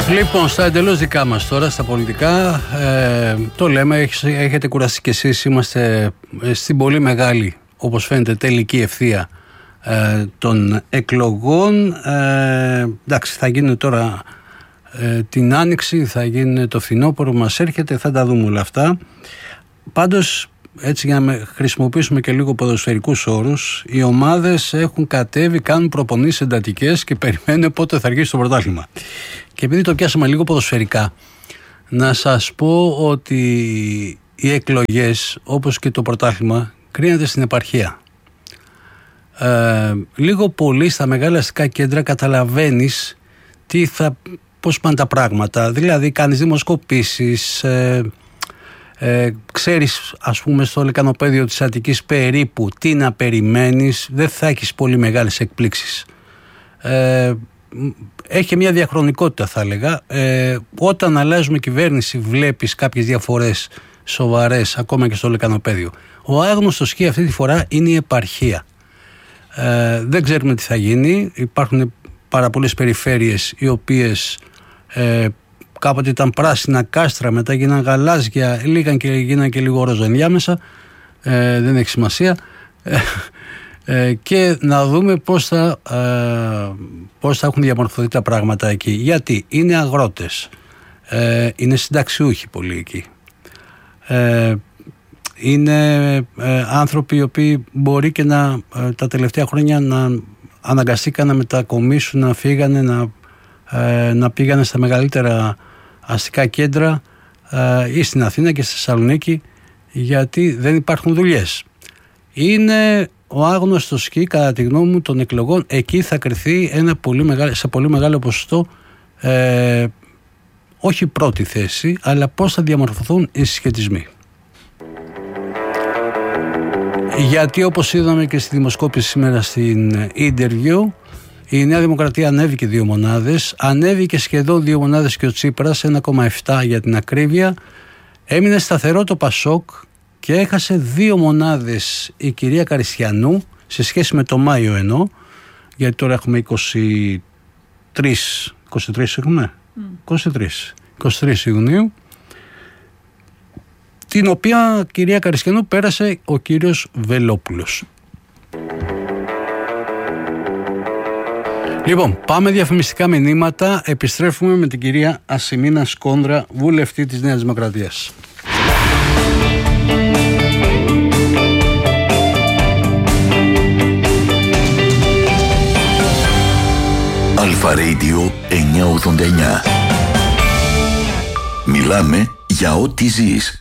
Λοιπόν, στα εντελώς δικά μας τώρα, στα πολιτικά, το λέμε, έχετε κουραστεί κι εσείς, είμαστε στην πολύ μεγάλη, όπως φαίνεται, τελική ευθεία των εκλογών. Εντάξει, θα γίνουν τώρα την Άνοιξη, θα γίνει το φθινόπωρο που μας έρχεται, θα τα δούμε όλα αυτά. Πάντως, έτσι για να χρησιμοποιήσουμε και λίγο ποδοσφαιρικούς όρους, οι ομάδες έχουν κατέβει, κάνουν προπονήσεις εντατικές και περιμένουν πότε θα αρχίσει το πρωτάθλημα. Και επειδή το πιάσαμε λίγο ποδοσφαιρικά, να σας πω ότι οι εκλογές, όπως και το πρωτάθλημα, κρίνεται στην επαρχία. Λίγο πολύ στα μεγάλα αστικά κέντρα καταλαβαίνεις πώς πάνε τα πράγματα. Δηλαδή κάνεις δημοσκοπήσεις, ξέρεις, ας πούμε, στο λεκανοπέδιο της Αττικής περίπου τι να περιμένεις, δεν θα έχεις πολύ μεγάλες εκπλήξεις. Έχει μια διαχρονικότητα, θα έλεγα. Όταν αλλάζουμε κυβέρνηση βλέπεις κάποιες διαφορές σοβαρές ακόμα και στο λεκανοπέδιο. Ο άγνωστος σκι αυτή τη φορά είναι η επαρχία. Δεν ξέρουμε τι θα γίνει. Υπάρχουν πάρα πολλές περιφέρειες οι οποίες κάποτε ήταν πράσινα κάστρα, μετά γίναν γαλάζια, γίναν και λίγο ροζ ενδιάμεσα. Δεν έχει σημασία. Και να δούμε πώς θα έχουν διαμορφωθεί τα πράγματα εκεί. Γιατί είναι αγρότες, είναι συνταξιούχοι πολλοί εκεί, είναι άνθρωποι οι οποίοι μπορεί και τα τελευταία χρόνια να αναγκαστήκαν να μετακομίσουν, να φύγανε, να πήγανε στα μεγαλύτερα αστικά κέντρα ή στην Αθήνα και στη Θεσσαλονίκη, γιατί δεν υπάρχουν δουλειές. Είναι ο άγνωστος σκι, κατά τη γνώμη μου, των εκλογών. Εκεί θα κριθεί σε πολύ μεγάλο ποσοστό, όχι πρώτη θέση, αλλά πώς θα διαμορφωθούν οι συσχετισμοί. Γιατί, όπως είδαμε και στη δημοσκόπηση σήμερα στην Interview, η Νέα Δημοκρατία ανέβηκε 2 μονάδες, ανέβηκε σχεδόν 2 μονάδες και ο Τσίπρας, 1,7 για την ακρίβεια. Έμεινε σταθερό το Πασόκ και έχασε 2 μονάδες η κυρία Καριστιανού σε σχέση με το Μάιο, ενώ, γιατί τώρα έχουμε 23 έχουμε, 23 Ιουνίου, την οποία κυρία Καριστιανού πέρασε ο κύριος Βελόπουλος. Λοιπόν, πάμε διαφημιστικά μηνύματα. Επιστρέφουμε με την κυρία Ασημίνα Σκόνδρα, βουλευτή της Νέας Δημοκρατίας. Αλφα Radio 989. Μιλάμε για ό,τι ζεις.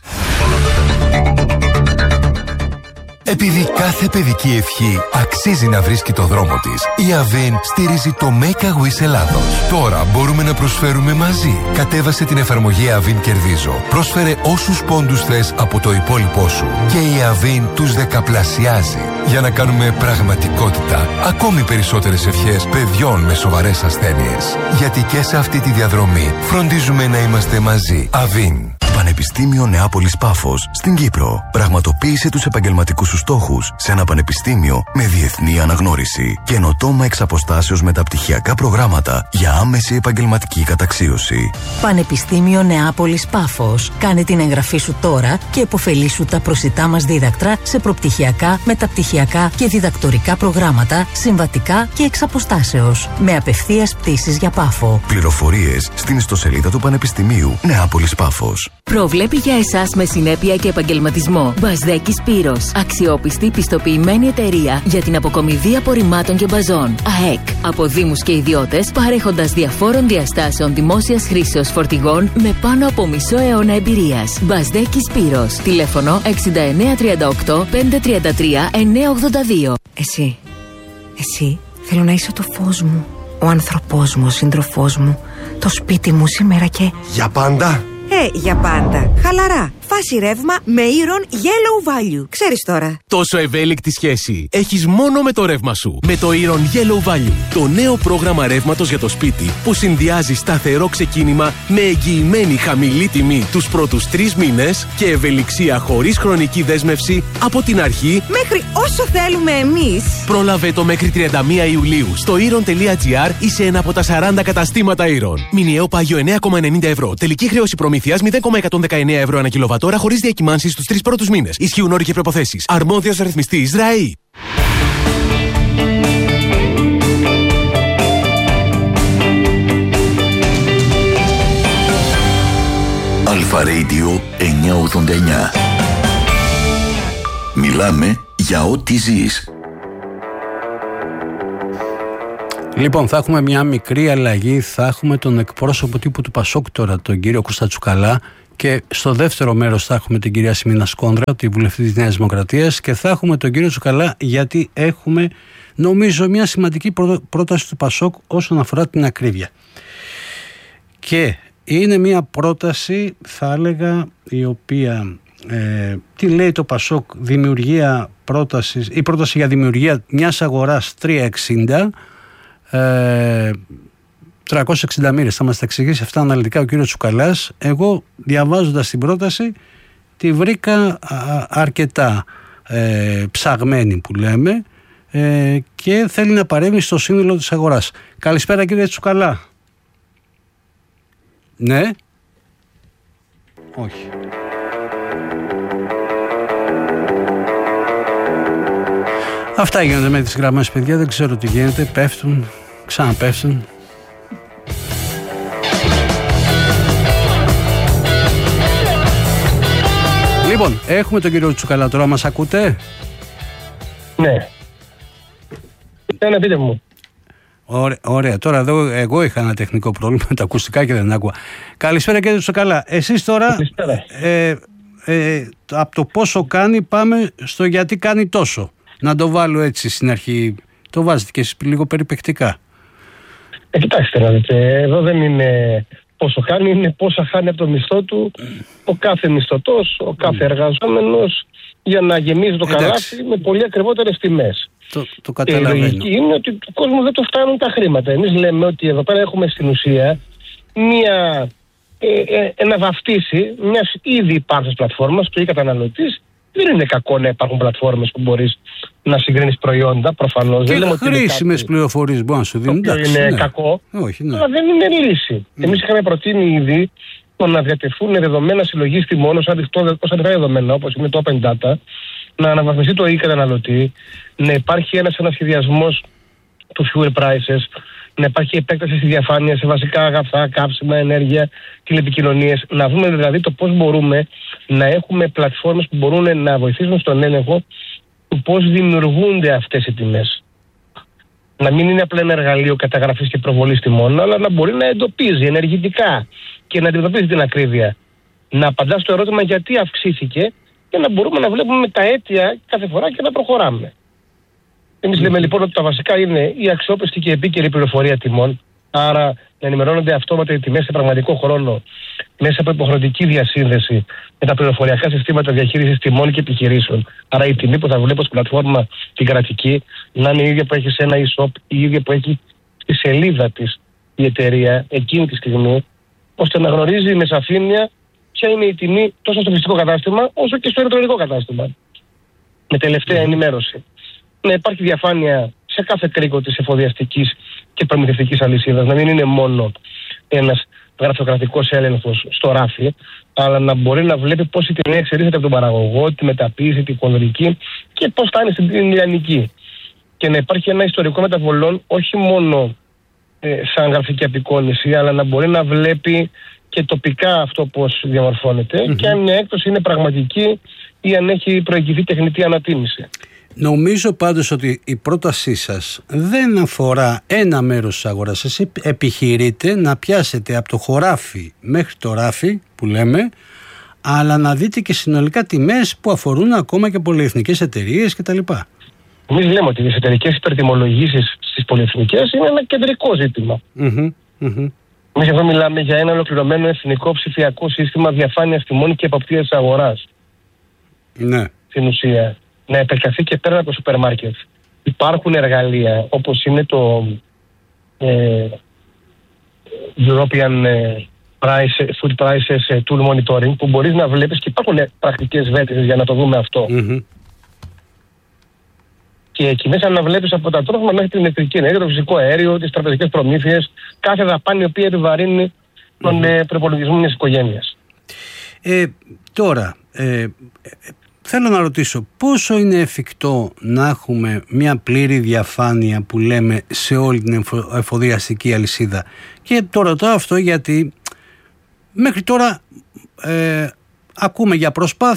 Επειδή κάθε παιδική ευχή αξίζει να βρίσκει το δρόμο της, η Avin στηρίζει το Make a Wish Ελλάδος. Τώρα μπορούμε να προσφέρουμε μαζί. Κατέβασε την εφαρμογή Avin Κερδίζω. Πρόσφερε όσους πόντους θες από το υπόλοιπό σου και η Avin τους δεκαπλασιάζει για να κάνουμε πραγματικότητα ακόμη περισσότερες ευχές παιδιών με σοβαρές ασθένειες. Γιατί και σε αυτή τη διαδρομή φροντίζουμε να είμαστε μαζί. Avin. Πανεπιστήμιο Νεάπολης Πάφος στην Κύπρο. Πραγματοποίησε τους επαγγελματικούς σου στόχους σε ένα πανεπιστήμιο με διεθνή αναγνώριση. Καινοτόμα εξ αποστάσεως μεταπτυχιακά προγράμματα για άμεση επαγγελματική καταξίωση. Πανεπιστήμιο Νεάπολης Πάφος. Κάνε την εγγραφή σου τώρα και επωφελήσου τα προσιτά μας δίδακτρα σε προπτυχιακά, μεταπτυχιακά και διδακτορικά προγράμματα, συμβατικά και εξ αποστάσεως. Με απευθείας πτήσεις για Πάφο. Πληροφορίες στην ιστοσελίδα του Πανεπιστημίου Νεάπολης Πάφος. Προβλέπει για εσάς με συνέπεια και επαγγελματισμό. Μπαζδέκη Σπύρος. Αξιόπιστη πιστοποιημένη εταιρεία για την αποκομιδή απορριμμάτων και μπαζών. ΑΕΚ. Από δήμους και ιδιώτες, παρέχοντας διαφόρων διαστάσεων δημόσιας χρήσεως φορτηγών με πάνω από μισό αιώνα εμπειρίας. Μπαζδέκη Σπύρος. Τηλέφωνο 6938 533 982. Εσύ θέλω να είσαι το φως μου, ο άνθρωπός μου, ο σύντροφός μου, το σπίτι μου σήμερα και... Για πάντα! Για πάντα. Χαλαρά. φάση ρεύμα με Iron Yellow Value. Ξέρεις τώρα. Τόσο ευέλικτη σχέση έχεις μόνο με το ρεύμα σου. Με το Iron Yellow Value. Το νέο πρόγραμμα ρεύματος για το σπίτι που συνδυάζει σταθερό ξεκίνημα με εγγυημένη χαμηλή τιμή τους πρώτους 3 μήνες και ευελιξία χωρίς χρονική δέσμευση από την αρχή Μέχρι όσο θέλουμε εμείς. Πρόλαβε το μέχρι 31 Ιουλίου στο Iron.gr ή σε ένα από τα 40 καταστήματα Iron. Μηνιαίο πάγιο 9,90 ευρώ. Τελική χρέωση προμήθειας 0,119 ευρώ ανά κιλοβατόρα χωρίς διακυμάνσεις στους 3 πρώτους μήνες. Ισχύουν όροι και προϋποθέσεις. Αρμόδιος ρυθμιστής ΡΑΗ. Αλφα Radio 989. Μιλάμε για ό,τι ζεις. Λοιπόν, θα έχουμε μια μικρή αλλαγή. Θα έχουμε τον εκπρόσωπο τύπου του Πασόκ τώρα, τον κύριο Κώστα Τσουκαλά. Και στο δεύτερο μέρος θα έχουμε την κυρία Σιμίνα Σκόνδρα, τη βουλευτή της Νέας Δημοκρατίας. Και θα έχουμε τον κύριο Τσουκαλά, γιατί έχουμε, νομίζω, μια σημαντική πρόταση του Πασόκ όσον αφορά την ακρίβεια. Και είναι μια πρόταση, θα έλεγα, η οποία τι λέει το Πασόκ? Δημιουργία πρότασης, η πρόταση για δημιουργία μιας αγοράς 360, 360 μοίρες. Θα μας τα εξηγήσει αυτά αναλυτικά ο κύριος Τσουκαλάς. Εγώ, διαβάζοντας την πρόταση, τη βρήκα αρκετά ψαγμένη, που λέμε, και θέλει να παρέμβει στο σύνολο της αγοράς. Καλησπέρα, κύριε Τσουκαλά. Ναι. Όχι. Αυτά γίνονται με τις γραμμές, παιδιά. Δεν ξέρω τι γίνεται. Πέφτουν, ξαναπέφτουν. Λοιπόν, έχουμε τον κύριο Τσουκαλά τώρα. Μας ακούτε? Ναι. Πείτε μου. Ωραία. Τώρα εδώ εγώ είχα ένα τεχνικό πρόβλημα με τα ακουστικά και δεν άκουγα. Καλησπέρα, κύριε Τσουκαλά. Εσείς τώρα από το πόσο κάνει πάμε στο γιατί κάνει τόσο. Να το βάλω έτσι στην αρχή. Το βάζετε και εσείς λίγο περιπεκτικά. Κοιτάξτε να δείτε, εδώ δεν είναι πόσο κάνει, είναι πόσα χάνει από το μισθό του ο κάθε μισθωτός, ο κάθε εργαζόμενος, για να γεμίζει το καλάθι με πολύ ακριβότερες τιμές. Το καταλαβαίνω. Η λογική είναι ότι του κόσμου δεν το φτάνουν τα χρήματα. Εμείς λέμε ότι εδώ πέρα έχουμε στην ουσία ένα βαφτίσι μιας ήδη υπάρχουσας πλατφόρμας που η καταναλωτής. Δεν είναι κακό να υπάρχουν πλατφόρμες που μπορείς να συγκρίνεις προϊόντα, προφανώς. Και χρήσιμες πληροφορίες μπορούν να σου δίνουν. Είναι κακό, όχι, ναι. Αλλά δεν είναι λύση. Εμείς είχαμε προτείνει ήδη να διατεθούν δεδομένα συλλογής τιμών ως ανοιχτά δεδομένα, όπως είναι το Open Data, να αναβαθμιστεί το e-καταναλωτή, να υπάρχει ένας ανασχεδιασμός του fuel prices, να υπάρχει επέκταση στη διαφάνεια σε βασικά αγαθά, καύσιμα, ενέργεια, τηλεπικοινωνίες. Να δούμε δηλαδή το πώς μπορούμε να έχουμε πλατφόρμες που μπορούν να βοηθήσουν στον έλεγχο του πώς δημιουργούνται αυτές οι τιμές. Να μην είναι απλά ένα εργαλείο καταγραφής και προβολής τιμών, αλλά να μπορεί να εντοπίζει ενεργητικά και να αντιμετωπίζει την ακρίβεια. Να απαντά στο ερώτημα γιατί αυξήθηκε και να μπορούμε να βλέπουμε τα αίτια κάθε φορά και να προχωράμε. Εμείς λέμε λοιπόν ότι τα βασικά είναι η αξιόπιστη και επίκαιρη πληροφορία τιμών, άρα να ενημερώνονται αυτόματα οι τιμές σε πραγματικό χρόνο μέσα από υποχρεωτική διασύνδεση με τα πληροφοριακά συστήματα διαχείρισης τιμών και επιχειρήσεων. Άρα η τιμή που θα βλέπω στην πλατφόρμα την κρατική να είναι η ίδια που έχει σε ένα e-shop, η ίδια που έχει στη σελίδα της η εταιρεία εκείνη τη στιγμή, ώστε να γνωρίζει με σαφήνεια ποια είναι η τιμή τόσο στο φυσικό κατάστημα όσο και στο ηλεκτρονικό κατάστημα. Με τελευταία ενημέρωση. Να υπάρχει διαφάνεια σε κάθε κρίκο της εφοδιαστικής και προμηθευτικής αλυσίδας. Να μην είναι μόνο ένας γραφειοκρατικός έλεγχος στο ράφι, αλλά να μπορεί να βλέπει πώς η τιμή εξελίσσεται από τον παραγωγό, τη μεταποίηση, τη χονδρική και πώς φτάνει στην λιανική. Και να υπάρχει ένα ιστορικό μεταβολών όχι μόνο σαν γραφική απεικόνηση, αλλά να μπορεί να βλέπει και τοπικά αυτό πώς διαμορφώνεται και αν μια έκπτωση είναι πραγματική ή αν έχει προηγηθεί τεχνητή ανατίμηση. Νομίζω πάντως ότι η πρότασή σας δεν αφορά ένα μέρος της αγοράς. Εσείς επιχειρείτε να πιάσετε από το χωράφι μέχρι το ράφι που λέμε, αλλά να δείτε και συνολικά τιμές που αφορούν ακόμα και πολυεθνικές εταιρείες κτλ. Εμείς λέμε ότι οι εσωτερικές υπερτιμολογήσεις στις πολυεθνικές είναι ένα κεντρικό ζήτημα. Εμείς εδώ μιλάμε για ένα ολοκληρωμένο εθνικό ψηφιακό σύστημα διαφάνειας τιμών και εποπτείας της αγοράς. Ναι. Στην ουσία, να επεκταθεί και πέρα από το σούπερ μάρκετ. Υπάρχουν εργαλεία όπως είναι το European Food Prices Tool Monitoring, που μπορείς να βλέπεις και υπάρχουν πρακτικές βέλτιστες για να το δούμε αυτό. Και εκεί μέσα να βλέπεις από τα τρόφιμα μέχρι την ηλεκτρική ενέργεια, το φυσικό αέριο, τις τραπεζικές προμήθειες, κάθε δαπάνη η οποία επιβαρύνει τον προπολογισμό μιας οικογένειας. Τώρα, θέλω να ρωτήσω πόσο είναι εφικτό να έχουμε μια πλήρη διαφάνεια που λέμε σε όλη την εφοδιαστική αλυσίδα. Και το ρωτάω αυτό γιατί μέχρι τώρα ακούμε για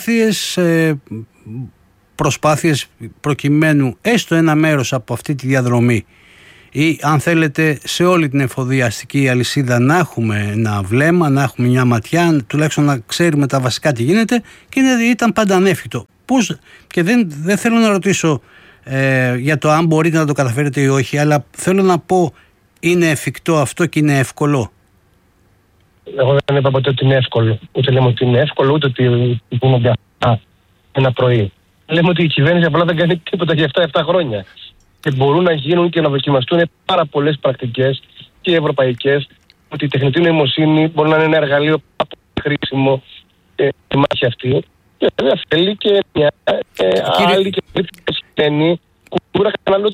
προσπάθειες προκειμένου έστω ένα μέρος από αυτή τη διαδρομή ή αν θέλετε σε όλη την εφοδιαστική αλυσίδα να έχουμε ένα βλέμμα, να έχουμε μια ματιά, τουλάχιστον να ξέρουμε τα βασικά τι γίνεται, και ήταν πάντα ανέφικτο. Πώς, και δεν θέλω να ρωτήσω για το αν μπορείτε να το καταφέρετε ή όχι, αλλά θέλω να πω, είναι εφικτό αυτό και είναι εύκολο? Εγώ δεν είπα ποτέ ότι είναι εύκολο. Ούτε λέμε ότι είναι εύκολο, ούτε ότι γίνονται αυτά ένα πρωί. Λέμε ότι η κυβέρνηση απλά δεν κάνει τίποτα για 7 χρόνια. Και μπορούν να γίνουν και να δοκιμαστούν πάρα πολλές πρακτικές και ευρωπαϊκές, ότι η τεχνητή νοημοσύνη μπορεί να είναι ένα εργαλείο χρήσιμο στη μάχη αυτή. Και βέβαια θέλει και μια άλλη και πιο κουλτούρα καταναλωτή.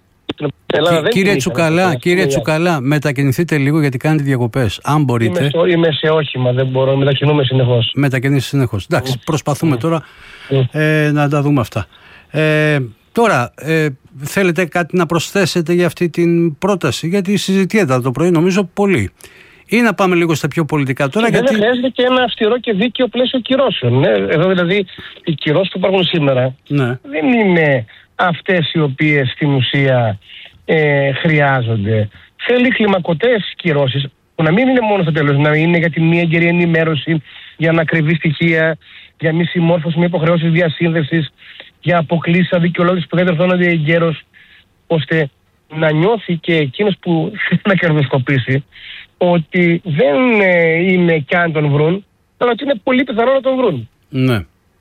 Κύριε Τσουκαλά, μετακινηθείτε λίγο γιατί κάνετε διακοπές. Αν μπορείτε. Είμαι σε όχημα, δεν μπορώ, μετακινούμε συνεχώς. Μετακινήσεις συνεχώς. Εντάξει, προσπαθούμε τώρα να τα δούμε αυτά. Τώρα, θέλετε κάτι να προσθέσετε για αυτή την πρόταση? Γιατί συζητιέται το πρωί νομίζω πολύ. Ή να πάμε λίγο στα πιο πολιτικά τώρα? Δεν χρειάζεται και ένα αυστηρό και δίκαιο πλαίσιο κυρώσεων. Εδώ δηλαδή οι κυρώσεις που υπάρχουν σήμερα δεν είναι αυτές οι οποίες στην ουσία χρειάζονται. Θέλει κλιμακωτές κυρώσεις που να μην είναι μόνο στο τέλος, να είναι για τη μη έγκαιρη ενημέρωση, για ανακριβή στοιχεία, για μη συμμόρφωση με υποχρεώσεις διασύνδεσης, για αποκλήσεις αδικαιολόγησης που δεν τερθώνονται εγκαίρως, ώστε να νιώθει και εκείνος που θέλει να κερδοσκοπήσει ότι δεν είναι και αν τον βρουν, αλλά ότι είναι πολύ πιθανό να τον βρουν. Ναι.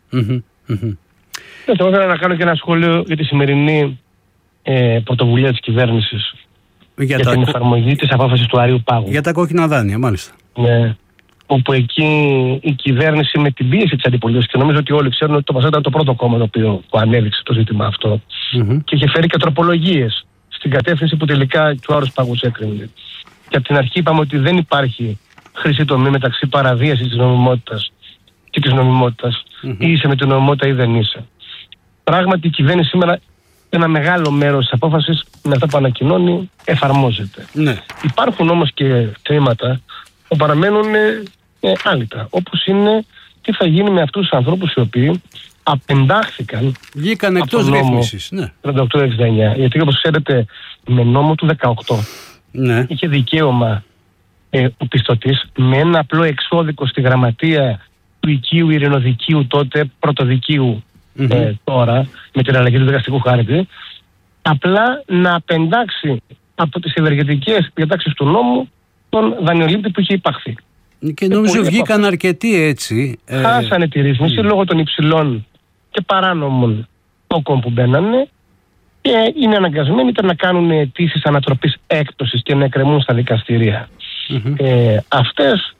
Εγώ ήθελα να κάνω και ένα σχόλιο για τη σημερινή πρωτοβουλία της κυβέρνησης για την εφαρμογή της απόφασης του Αριού Πάγου. Για τα κόκκινα δάνεια, μάλιστα. Ναι. Όπου εκεί η κυβέρνηση με την πίεση της αντιπολίτευσης, και νομίζω ότι όλοι ξέρουν ότι το ΠΑΣΟΚ ήταν το πρώτο κόμμα που ανέδειξε το ζήτημα αυτό, και είχε φέρει και τροπολογίες στην κατεύθυνση που τελικά του Άρους Πάγους έκρινε. Και από την αρχή είπαμε ότι δεν υπάρχει χρυσή τομή μεταξύ παραβίασης της νομιμότητας και της νομιμότητας. Ή είσαι με την νομιμότητα ή δεν είσαι. Πράγματι η κυβέρνηση σήμερα ένα μεγάλο μέρος της απόφασης με αυτά που ανακοινώνει εφαρμόζεται. Ναι. Υπάρχουν όμως και θέματα που παραμένουν άλυτα. Όπως είναι τι θα γίνει με αυτούς τους ανθρώπους οι οποίοι απεντάχθηκαν, βγήκαν εκτός ρύθμισης. 38-69. Γιατί όπως ξέρετε με νόμο του 18 είχε δικαίωμα ο πιστωτής με ένα απλό εξώδικο στη γραμματεία του οικείου ειρηνοδικείου, τότε πρωτοδικείου τώρα, με την αλλαγή του δικαστικού χάρτη, απλά να απεντάξει από τις ευεργετικές διατάξεις του νόμου τον δανειολήπτη που είχε υπαχθεί. Και νομίζω βγήκαν αρκετοί έτσι. Χάσανε τη ρύθμιση λόγω των υψηλών και παράνομων τόκων που μπαίνανε και είναι αναγκασμένοι να κάνουν αιτήσεις ανατροπής έκπτωσης και να εκκρεμούν στα δικαστηρία. Αυτές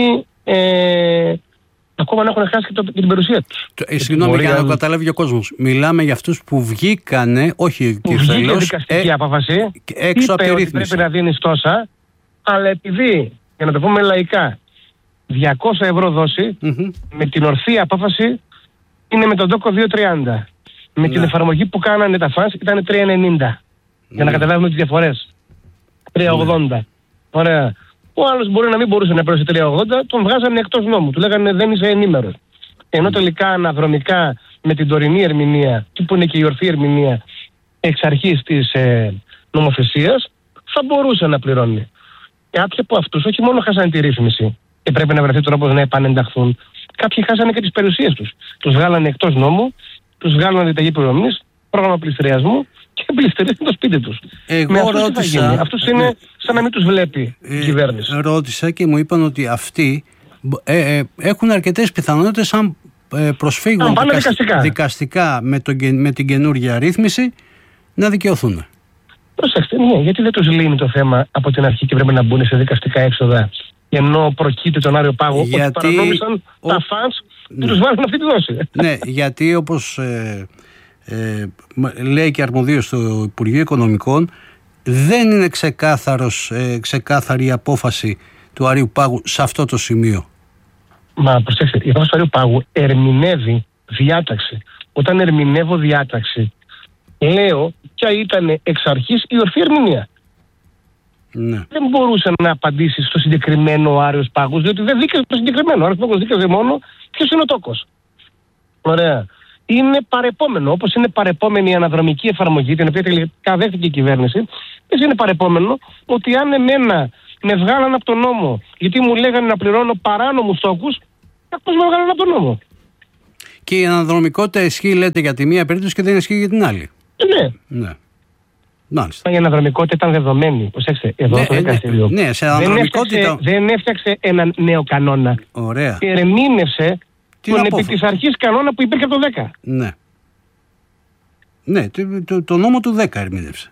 ακόμα να έχουν χάσει και την περιουσία τους. Συγγνώμη, για να το καταλάβει ο κόσμος. Μιλάμε για αυτούς που βγήκανε, όχι που βγήκε δικαστική απόφαση, έξω από τη ρύθμιση. Πρέπει να δίνεις τόσα, αλλά επειδή, για να το πούμε λαϊκά, 200 ευρώ δόση, με την ορθή απόφαση είναι με τον τόκο 2,30. Με την εφαρμογή που κάνανε τα φανς ήταν 3,90. Για να καταλάβουμε τις διαφορές. 3,80. Ωραία. Ο άλλος μπορεί να μην μπορούσε να πληρώσει 3,80, τον βγάζανε εκτός νόμου. Του λέγανε δεν είσαι ενήμερος. Ενώ τελικά αναδρομικά με την τωρινή ερμηνεία, που είναι και η ορθή ερμηνεία εξ αρχής της νομοθεσίας, θα μπορούσε να πληρώνει. Κάποιοι από αυτούς όχι μόνο χάσανε τη ρύθμιση και πρέπει να βρεθεί τρόπος να επανενταχθούν, κάποιοι χάσανε και τις περιουσίες τους. Τους βγάλανε εκτός νόμου, τους βγάλανε διαταγή πληρωμής, πρόγραμμα πληστηριασμού και πληστηρίζουν το σπίτι τους. Εγώ ρώτησα. Αυτούς είναι σαν να μην τους βλέπει η κυβέρνηση. Ρώτησα και μου είπαν ότι αυτοί έχουν αρκετές πιθανότητες αν προσφύγουν δικαστικά με την καινούργια ρύθμιση να δικαιωθούν. Προσέξτε, ναι, γιατί δεν τους λύνει το θέμα από την αρχή και πρέπει να μπουν σε δικαστικά έξοδα, ενώ προκύπτει τον Άριο Πάγο ότι παρανόμησαν τα φανς και τους βάλουν αυτή τη δόση. Ναι, γιατί όπως λέει και αρμοδίος στο Υπουργείο Οικονομικών, δεν είναι ξεκάθαρη η απόφαση του Αρείου Πάγου σε αυτό το σημείο. Μα προσέξτε, η απόφαση του Αρείου Πάγου ερμηνεύει διάταξη. Όταν ερμηνεύω διάταξη, λέω ποια ήταν εξ αρχής η ορθή ερμηνεία. Ναι. Δεν μπορούσε να απαντήσει στο συγκεκριμένο ο Άριος Πάγος, διότι δεν δίκαιζε το συγκεκριμένο. Ο Άριος Πάγος δίκαιζε μόνο ποιος είναι ο τόκος. Ωραία. Είναι παρεπόμενο, όπως είναι παρεπόμενη η αναδρομική εφαρμογή, την οποία τελικά δέχτηκε η κυβέρνηση, είναι παρεπόμενο ότι αν εμένα με βγάλαν από τον νόμο, γιατί μου λέγανε να πληρώνω παράνομους τόκους, πώς με βγάλαν από τον νόμο. Και η αναδρομικότητα ισχύει, λέτε, για τη μία περίπτωση και δεν ισχύει για την άλλη. Ναι. Μάλιστα. Η αναδρομικότητα ήταν δεδομένη. Προσέξτε, εδώ το δικαστήριο. Ναι, σε αναδρομικότητα. Δεν έφτιαξε έναν νέο κανόνα. Ωραία. Ερμήνευσε τον επί της αρχής κανόνα που υπήρχε από το 10. Ναι. Ναι, το νόμο του 10 ερμήνευσε.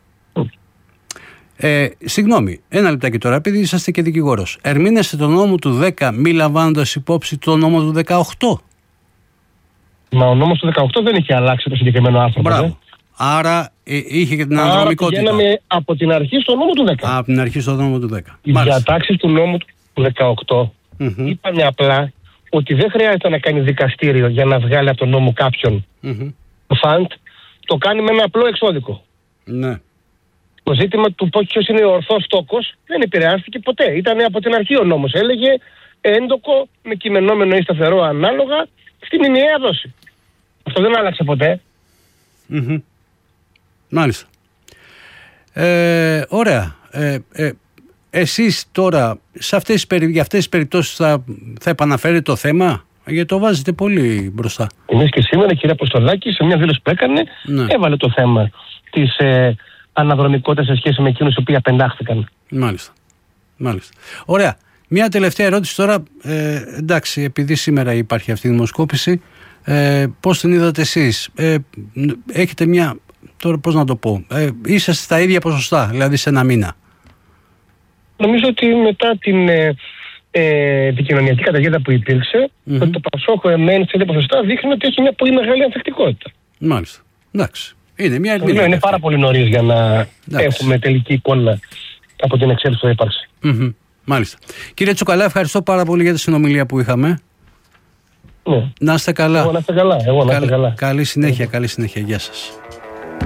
Συγγνώμη, ένα λεπτάκι τώρα, επειδή είσαστε και δικηγόρος. Ερμήνευσε το νόμο του 10 μη λαμβάνοντας υπόψη το νόμο του 18. Μα ο νόμος του 18 δεν είχε αλλάξει το συγκεκριμένο άρθρο. Μπράβο. Άρα είχε και την αναδρομικότητα. Πηγαίναμε από την αρχή στο νόμο του 10. Από την αρχή στο νόμο του 10. Οι διατάξεις του νόμου του 18 είπαν απλά ότι δεν χρειάζεται να κάνει δικαστήριο για να βγάλει από τον νόμο κάποιον. Το φαντ το κάνει με ένα απλό εξώδικο. Ναι. Το ζήτημα του ποιος είναι ο ορθός τόκος δεν επηρεάστηκε ποτέ. Ήταν από την αρχή ο νόμος. Έλεγε έντοκο με κειμενόμενο ή σταθερό ανάλογα στην μηνιαία δόση. Αυτό δεν άλλαξε ποτέ. Μάλιστα. Ωραία. Εσείς τώρα για αυτές τις περιπτώσεις θα επαναφέρετε το θέμα, γιατί το βάζετε πολύ μπροστά. Εμείς και σήμερα, κυρία Αποστολάκη, σε μια δήλωση που έκανε, έβαλε το θέμα της αναδρομικότητας σε σχέση με εκείνους οι οποίοι απεντάχθηκαν. Μάλιστα. Ωραία. Μια τελευταία ερώτηση τώρα. Εντάξει, επειδή σήμερα υπάρχει αυτή η δημοσκόπηση, πώς την είδατε εσείς? Έχετε μια... Τώρα πώς να το πω, είσαστε στα ίδια ποσοστά, δηλαδή σε ένα μήνα? Νομίζω ότι μετά την επικοινωνιακή καταγγελία που υπήρξε, ότι το Πασόκ εμένει σε ίδια ποσοστά δείχνει ότι έχει μια πολύ μεγάλη ανθεκτικότητα. Μάλιστα. Εντάξει. Είναι μια ερμηνεία. Είναι πάρα πολύ νωρίς για να έχουμε τελική εικόνα από την εξέλιξη που θα υπάρξει. Μάλιστα. Κύριε Τσουκαλά, ευχαριστώ πάρα πολύ για τη συνομιλία που είχαμε. Ναι. Να είστε καλά. Εγώ να είστε καλά. Καλή συνέχεια. Γεια σας.